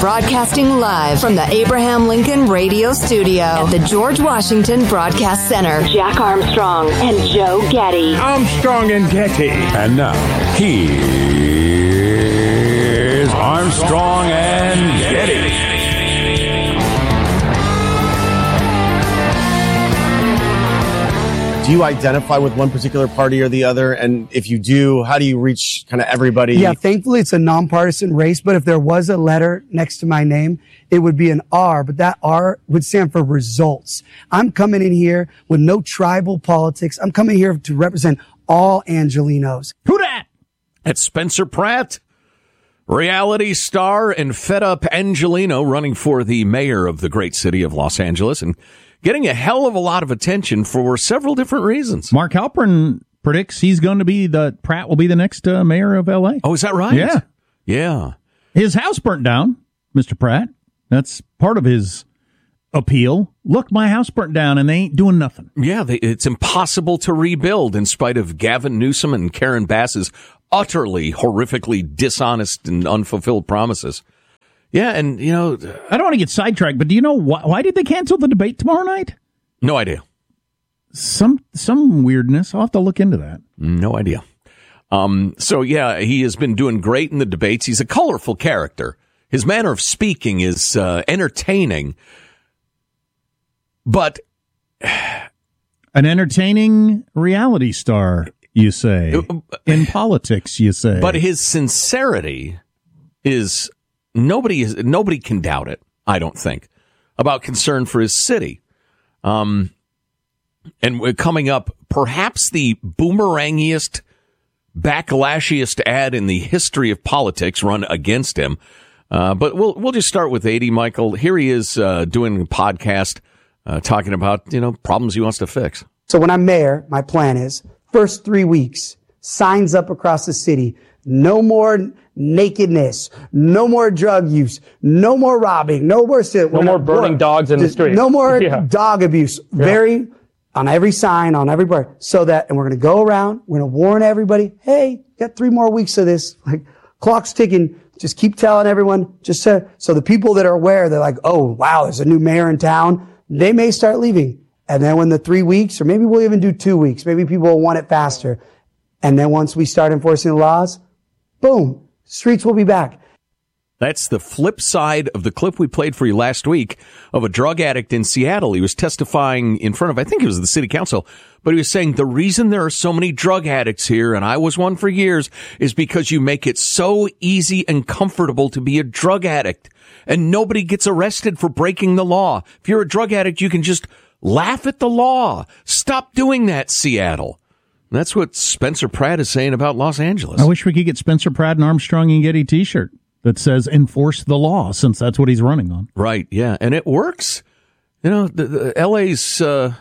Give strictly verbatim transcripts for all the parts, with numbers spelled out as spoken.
Broadcasting live from the Abraham Lincoln Radio Studio at the George Washington Broadcast Center. Jack Armstrong and Joe Getty. Armstrong and Getty. And now, here's Armstrong and Getty. Do you identify with one particular party or the other? And if you do, how do you reach kind of everybody? Yeah, thankfully it's a nonpartisan race, but if there was a letter next to my name, it would be an R, but that R would stand for results. I'm coming in here with no tribal politics. I'm coming here to represent all Angelenos. Who dat? That's Spencer Pratt, reality star and fed-up Angeleno running for the mayor of the great city of Los Angeles and getting a hell of a lot of attention for several different reasons. Mark Halperin predicts he's going to be the, Pratt will be the next uh, mayor of L A. Oh, is that right? Yeah. Yeah. His house burnt down, Mister Pratt. That's part of his appeal. Look, my house burnt down and they ain't doing nothing. Yeah, they, it's impossible to rebuild in spite of Gavin Newsom and Karen Bass's utterly, horrifically dishonest and unfulfilled promises. Yeah, and, you know... I don't want to get sidetracked, but do you know why, why did they cancel the debate tomorrow night? No idea. Some some weirdness. I'll have to look into that. No idea. Um, so, yeah, he has been doing great in the debates. He's a colorful character. His manner of speaking is uh, entertaining. But... An entertaining reality star, you say. In politics, you say. But his sincerity is... Nobody is nobody can doubt it, I don't think, about concern for his city. Um, and we're coming up, perhaps the boomerangiest, backlashiest ad in the history of politics run against him. Uh, but we'll we'll just start with eighty, Michael. Here he is uh, doing a podcast uh, talking about, you know, problems he wants to fix. So when I'm mayor, my plan is first three weeks, signs up across the city. No more nakedness, no more drug use, no more robbing, no more no more burning dogs in the street, no more yeah. dog abuse. Yeah. Very on every sign, on every bar, so that, and we're going to go around, we're going to warn everybody, hey, got three more weeks of this, like clock's ticking. Just keep telling everyone, just so, so the people that are aware, they're like, oh wow, there's a new mayor in town. They may start leaving, and then when the three weeks, or maybe we'll even do two weeks, maybe people will want it faster, and then once we start enforcing the laws. Boom. Streets will be back. That's the flip side of the clip we played for you last week of a drug addict in Seattle. He was testifying in front of, I think it was the city council, but he was saying the reason there are so many drug addicts here, and I was one for years, is because you make it so easy and comfortable to be a drug addict, and nobody gets arrested for breaking the law. If you're a drug addict, you can just laugh at the law. Stop doing that, Seattle. That's what Spencer Pratt is saying about Los Angeles. I wish we could get Spencer Pratt an Armstrong and Getty t-shirt that says enforce the law, since that's what he's running on. Right, yeah, and it works. You know, the, the L A's, uh,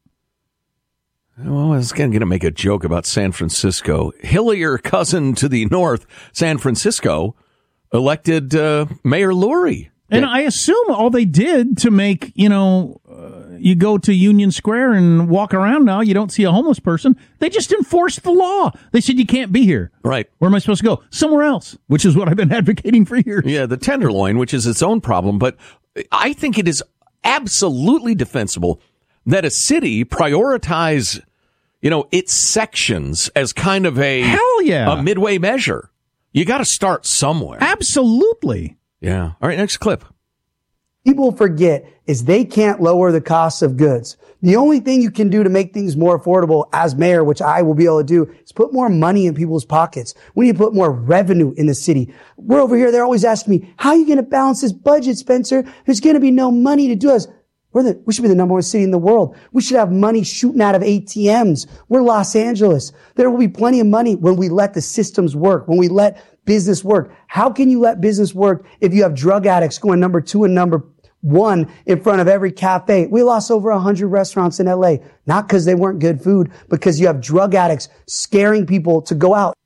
well, I was going to make a joke about San Francisco. Hillier cousin to the north, San Francisco, elected uh, Mayor Lurie. And I assume all they did to make, you know, uh, you go to Union Square and walk around now, you don't see a homeless person. They just enforced the law. They said you can't be here. Right. Where am I supposed to go? Somewhere else, which is what I've been advocating for years. Yeah, the Tenderloin, which is its own problem. But I think it is absolutely defensible that a city prioritize, you know, its sections as kind of a, Hell yeah. a midway measure. You got to start somewhere. Absolutely. Yeah. All right, next clip. People forget is they can't lower the cost of goods. The only thing you can do to make things more affordable as mayor, which I will be able to do, is put more money in people's pockets. We need to put more revenue in the city. We're over here. They're always asking me, how are you going to balance this budget, Spencer? There's going to be no money to do this. We're the, we should be the number one city in the world. We should have money shooting out of A T Ms. We're Los Angeles. There will be plenty of money when we let the systems work, when we let business work. How can you let business work if you have drug addicts going number two and number one in front of every cafe? We lost over one hundred restaurants in L A, not because they weren't good food, because you have drug addicts scaring people to go out.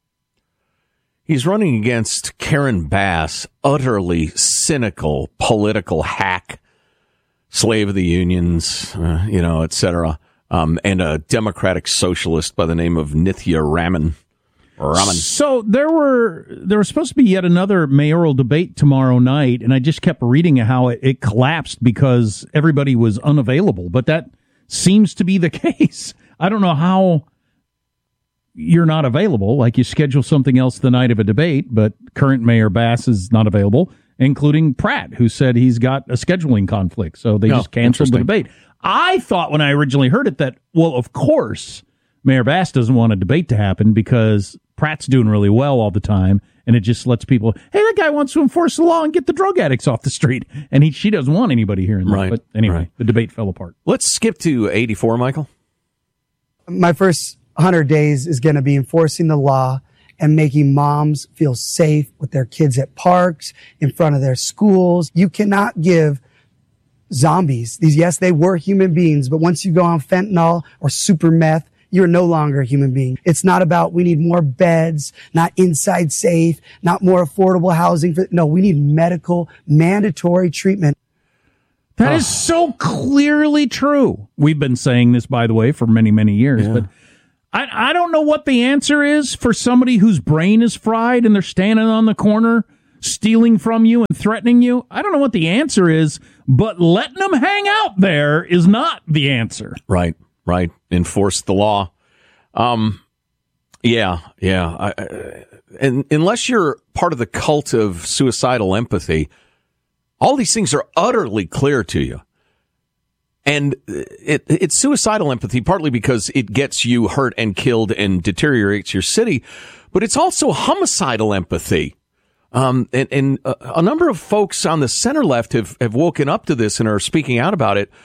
He's running against Karen Bass, utterly cynical political hack, slave of the unions, uh, you know, et cetera, um, and a democratic socialist by the name of Nithya Raman. Ramen. So there were there was supposed to be yet another mayoral debate tomorrow night, and I just kept reading how it, it collapsed because everybody was unavailable. But that seems to be the case. I don't know how you're not available. Like you schedule something else the night of a debate, but current Mayor Bass is not available, including Pratt, who said he's got a scheduling conflict. So they oh, just canceled the debate. I thought when I originally heard it that, well, of course, Mayor Bass doesn't want a debate to happen because Pratt's doing really well all the time, and it just lets people, hey, that guy wants to enforce the law and get the drug addicts off the street, and he she doesn't want anybody hearing that. Right. But anyway, right. The debate fell apart. Let's skip to eighty-four, Michael. My first one hundred days is going to be enforcing the law and making moms feel safe with their kids at parks, in front of their schools. You cannot give zombies these. Yes, they were human beings, but once you go on fentanyl or super meth, you're no longer a human being. It's not about we need more beds, not inside safe, not more affordable housing. For, no, we need medical, mandatory treatment. That oh. is so clearly true. We've been saying this, by the way, for many, many years. Yeah. But I, I don't know what the answer is for somebody whose brain is fried and they're standing on the corner stealing from you and threatening you. I don't know what the answer is, but letting them hang out there is not the answer. Right. Right. Enforce the law. Um, yeah, yeah. I, I, and unless you're part of the cult of suicidal empathy, all these things are utterly clear to you. And it, it's suicidal empathy partly because it gets you hurt and killed and deteriorates your city, but it's also homicidal empathy. Um, and, and a, a number of folks on the center left have, have woken up to this and are speaking out about it.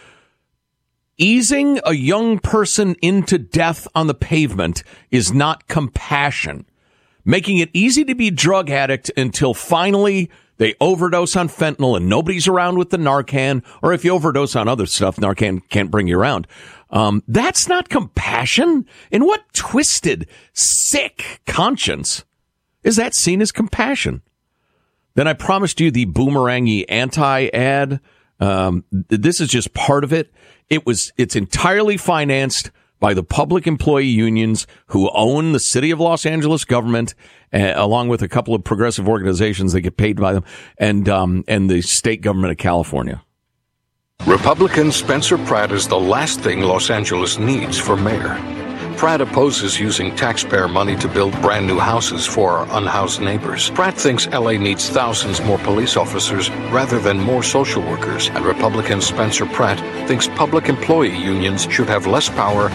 Easing a young person into death on the pavement is not compassion. Making it easy to be a drug addict until finally they overdose on fentanyl and nobody's around with the Narcan, or if you overdose on other stuff, Narcan can't bring you around. Um, that's not compassion. In what twisted, sick conscience is that seen as compassion? Then I promised you the boomerangy anti-ad. Um, this is just part of it. It was, it's entirely financed by the public employee unions who own the city of Los Angeles government, uh, along with a couple of progressive organizations that get paid by them, and, um, and the state government of California. Republican Spencer Pratt is the last thing Los Angeles needs for mayor. Pratt opposes using taxpayer money to build brand new houses for our unhoused neighbors. Pratt thinks L A needs thousands more police officers rather than more social workers. And Republican Spencer Pratt thinks public employee unions should have less power.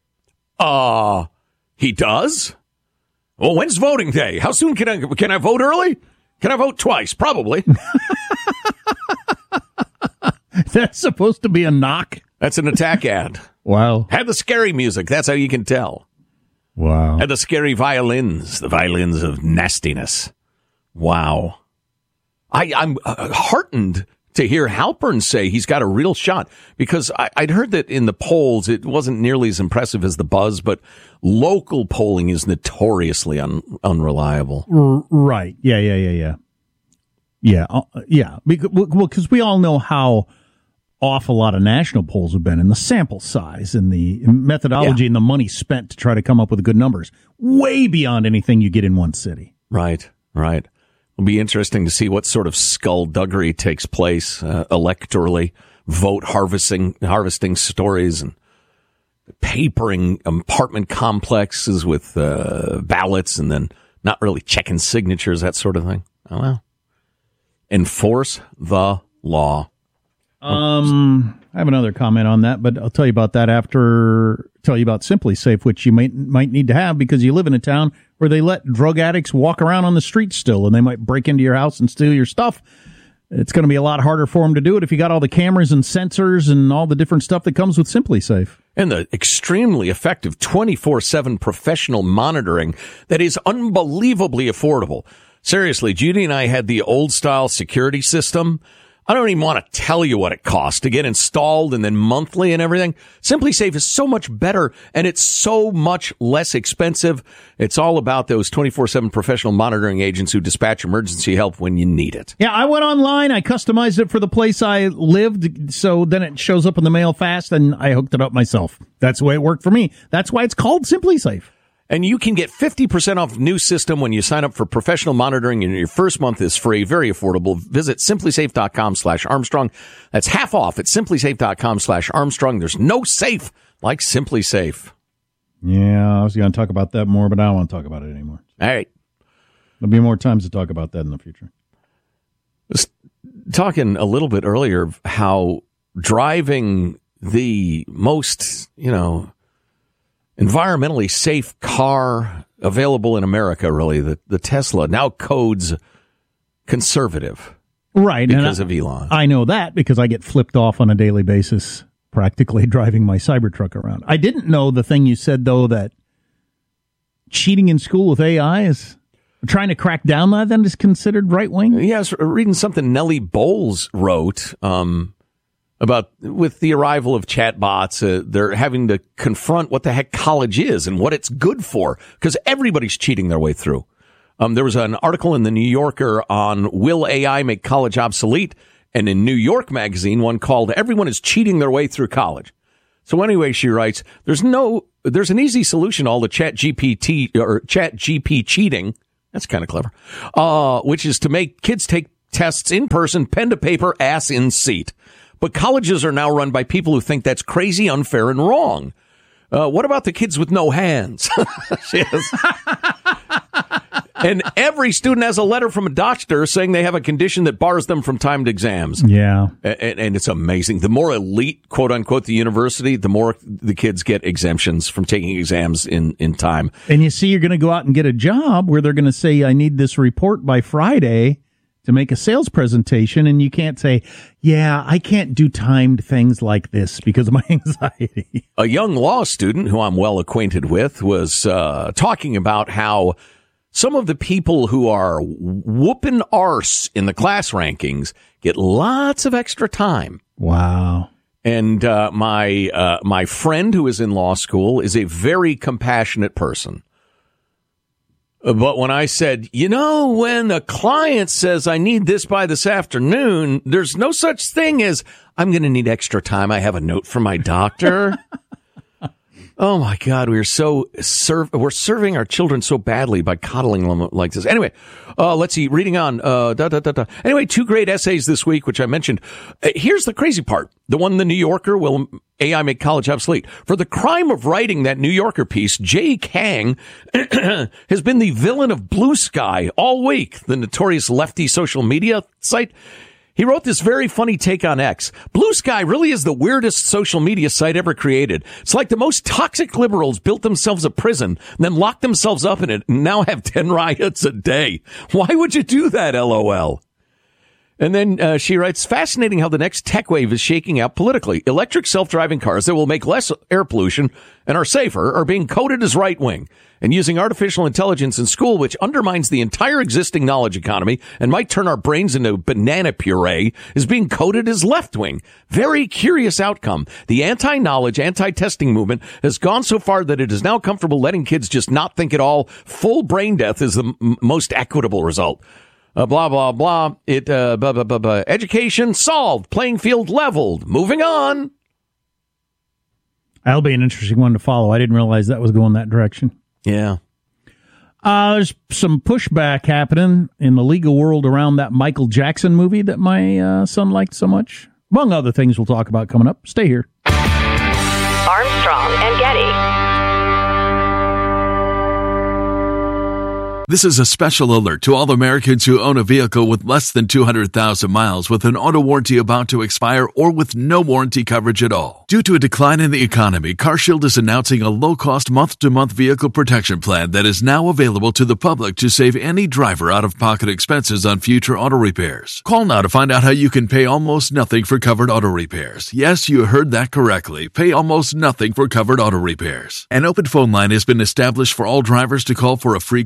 Uh, he does? Well, when's voting day? How soon can I, can I vote early? Can I vote twice? Probably. That's supposed to be a knock? That's an attack ad. Wow. Had the scary music. That's how you can tell. Wow. Had the scary violins, the violins of nastiness. Wow. I, I'm uh, heartened to hear Halpern say he's got a real shot, because I, I'd heard that in the polls it wasn't nearly as impressive as the buzz, but local polling is notoriously un, unreliable. R- right. Yeah, yeah, yeah, yeah. Yeah, uh, yeah. Because, well, because we all know how off a lot of national polls have been, and the sample size and the methodology yeah. and the money spent to try to come up with good numbers, way beyond anything you get in one city. Right, right. It'll be interesting to see what sort of skullduggery takes place uh, electorally, vote harvesting, harvesting stories and papering apartment complexes with uh, ballots and then not really checking signatures, that sort of thing. Oh, well. Enforce the law. Um, I have another comment on that, but I'll tell you about that after tell you about Simply Safe, which you might might need to have because you live in a town where they let drug addicts walk around on the streets still, and they might break into your house and steal your stuff. It's going to be a lot harder for them to do it if you got all the cameras and sensors and all the different stuff that comes with Simply Safe. And the extremely effective twenty-four seven professional monitoring that is unbelievably affordable. Seriously, Judy and I had the old-style security system. I don't even want to tell you what it costs to get installed and then monthly and everything. Simply Safe is so much better, and it's so much less expensive. It's all about those twenty-four seven professional monitoring agents who dispatch emergency help when you need it. Yeah, I went online. I customized it for the place I lived, so then it shows up in the mail fast, and I hooked it up myself. That's the way it worked for me. That's why it's called Simply Safe. And you can get fifty percent off new system when you sign up for professional monitoring, and your first month is free. Very affordable. Visit simplysafe.com slash Armstrong. That's half off at simplysafe.com slash Armstrong. There's no safe like Simply Safe. Yeah, I was going to talk about that more, but I don't want to talk about it anymore. All right. There'll be more times to talk about that in the future. Was talking a little bit earlier of how driving the most, you know, environmentally safe car available in America, really, the, the Tesla, now codes conservative. Right. Because I, of Elon. I know that because I get flipped off on a daily basis, practically driving my Cybertruck around. I didn't know the thing you said, though, that cheating in school with A I is trying to crack down on that is considered right-wing? Yeah, I was reading something Nellie Bowles wrote, um, about with the arrival of chatbots, uh, they're having to confront what the heck college is and what it's good for, because everybody's cheating their way through. Um, there was an article in the New Yorker on will A I make college obsolete? And in New York Magazine, one called everyone is cheating their way through college. So anyway, she writes, there's no, there's an easy solution to all the chat G P T or chat G P cheating. That's kind of clever. Uh, which is to make kids take tests in person, pen to paper, ass in seat. But colleges are now run by people who think that's crazy, unfair, and wrong. Uh, what about the kids with no hands? And every student has a letter from a doctor saying they have a condition that bars them from timed exams. Yeah. And, and it's amazing. The more elite, quote unquote, the university, the more the kids get exemptions from taking exams in, in time. And you see, you're going to go out and get a job where they're going to say, I need this report by Friday to make a sales presentation, and you can't say, yeah, I can't do timed things like this because of my anxiety. A young law student who I'm well acquainted with was uh, talking about how some of the people who are whooping arse in the class rankings get lots of extra time. Wow. And uh, my uh, my friend who is in law school is a very compassionate person. But when I said, you know, when a client says I need this by this afternoon, there's no such thing as I'm going to need extra time. I have a note from my doctor. Oh, my God. We are so serve. We're serving our children so badly by coddling them like this. Anyway, uh, let's see. Reading on. Uh, da, da, da, da. Anyway, two great essays this week, which I mentioned. Uh, here's the crazy part. The one in the New Yorker, will A I make college obsolete? For the crime of writing that New Yorker piece, Jay Kang has been the villain of Blue Sky all week, the notorious lefty social media site. He wrote this very funny take on X. Blue Sky really is the weirdest social media site ever created. It's like the most toxic liberals built themselves a prison, then locked themselves up in it, and now have ten riots a day. Why would you do that, LOL? And then uh, she writes, fascinating how the next tech wave is shaking out politically. Electric self-driving cars that will make less air pollution and are safer are being coded as right-wing. And using artificial intelligence in school, which undermines the entire existing knowledge economy and might turn our brains into banana puree, is being coded as left-wing. Very curious outcome. The anti-knowledge, anti-testing movement has gone so far that it is now comfortable letting kids just not think at all. Full brain death is the m- most equitable result. Uh, blah, blah, blah. It, uh, blah, blah, blah, blah. Education solved. Playing field leveled. Moving on. That'll be an interesting one to follow. I didn't realize that was going that direction. Yeah. Uh, there's some pushback happening in the legal world around that Michael Jackson movie that my uh, son liked so much. Among other things we'll talk about coming up. Stay here. Armstrong and Getty. This is a special alert to all Americans who own a vehicle with less than two hundred thousand miles with an auto warranty about to expire or with no warranty coverage at all. Due to a decline in the economy, CarShield is announcing a low-cost month-to-month vehicle protection plan that is now available to the public to save any driver out-of-pocket expenses on future auto repairs. Call now to find out how you can pay almost nothing for covered auto repairs. Yes, you heard that correctly. Pay almost nothing for covered auto repairs. An open phone line has been established for all drivers to call for a free quick quote.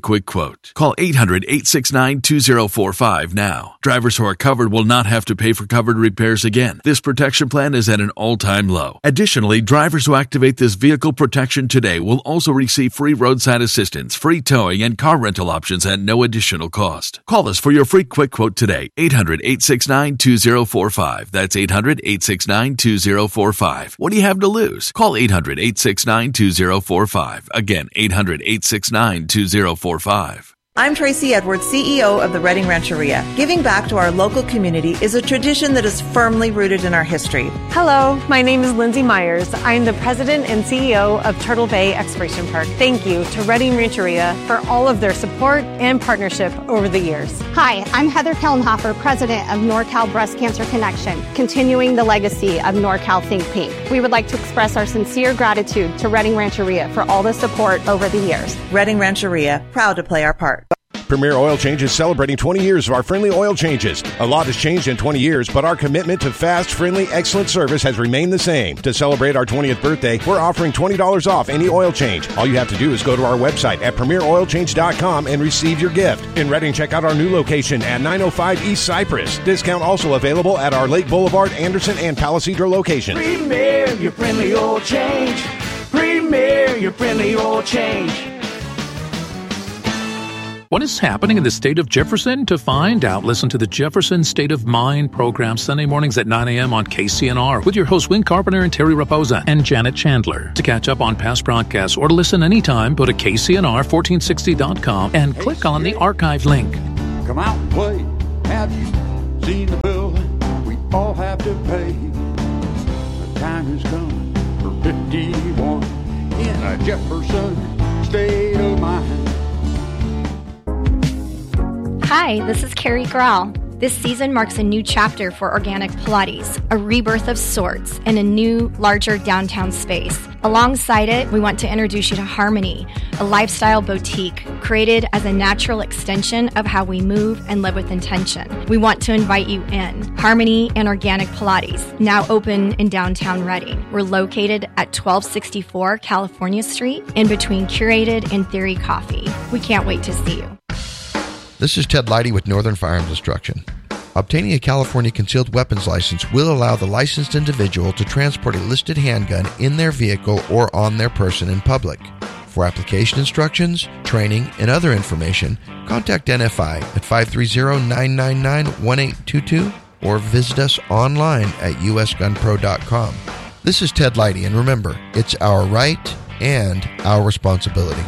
quote. Call eight hundred, eight six nine, two zero four five now. Drivers who are covered will not have to pay for covered repairs again. This protection plan is at an all-time low. Additionally, drivers who activate this vehicle protection today will also receive free roadside assistance, free towing, and car rental options at no additional cost. Call us for your free quick quote today. eight hundred, eight six nine, two zero four five. That's eight hundred, eight six nine, two zero four five. What do you have to lose? Call eight hundred, eight six nine, two zero four five. Again, eight hundred, eight six nine, two zero four five. I'm Tracy Edwards, C E O of the Redding Rancheria. Giving back to our local community is a tradition that is firmly rooted in our history. Hello, my name is Lindsay Myers. I'm the president and C E O of Turtle Bay Exploration Park. Thank you to Redding Rancheria for all of their support and partnership over the years. Hi, I'm Heather Kellenhofer, president of NorCal Breast Cancer Connection, continuing the legacy of NorCal Think Pink. We would like to express our sincere gratitude to Redding Rancheria for all the support over the years. Redding Rancheria, proud to play our part. Premier Oil Change is celebrating twenty years of our friendly oil changes. A lot has changed in twenty years, but our commitment to fast, friendly, excellent service has remained the same. To celebrate our twentieth birthday, we're offering twenty dollars off any oil change. All you have to do is go to our website at premier oil change dot com and receive your gift. In Redding, check out our new location at nine oh five East Cypress. Discount also available at our Lake Boulevard, Anderson, and Palisadro locations. Premier, your friendly oil change. Premier, your friendly oil change. What is happening in the state of Jefferson? To find out, listen to the Jefferson State of Mind program Sunday mornings at nine a.m. on K C N R with your hosts Win Carpenter and Terry Raposa and Janet Chandler. To catch up on past broadcasts or to listen anytime, go to K C N R fourteen sixty dot com and hey, click on the archive link. Come out and play. Have you seen the bill we all have to pay? The time has come for fifty-one in a Jefferson State of Mind. Hi, this is Carrie Grawl. This season marks a new chapter for Organic Pilates, a rebirth of sorts, in a new, larger downtown space. Alongside it, we want to introduce you to Harmony, a lifestyle boutique created as a natural extension of how we move and live with intention. We want to invite you in. Harmony and Organic Pilates, now open in downtown Redding. We're located at twelve sixty-four California Street, in between Curated and Theory Coffee. We can't wait to see you. This is Ted Leidy with Northern Firearms Instruction. Obtaining a California concealed weapons license will allow the licensed individual to transport a listed handgun in their vehicle or on their person in public. For application instructions, training, and other information, contact N F I at five three zero, nine nine nine, one eight two two or visit us online at u s gun pro dot com. This is Ted Leidy, and remember, it's our right and our responsibility.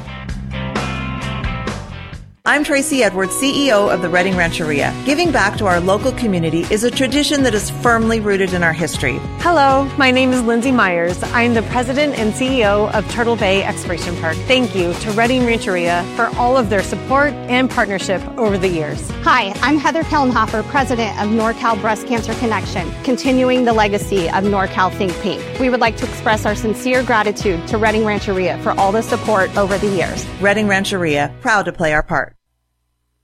I'm Tracy Edwards, C E O of the Redding Rancheria. Giving back to our local community is a tradition that is firmly rooted in our history. Hello, my name is Lindsay Myers. I'm the president and C E O of Turtle Bay Exploration Park. Thank you to Redding Rancheria for all of their support and partnership over the years. Hi, I'm Heather Kellenhofer, president of NorCal Breast Cancer Connection, continuing the legacy of NorCal Think Pink. We would like to express our sincere gratitude to Redding Rancheria for all the support over the years. Redding Rancheria, proud to play our part.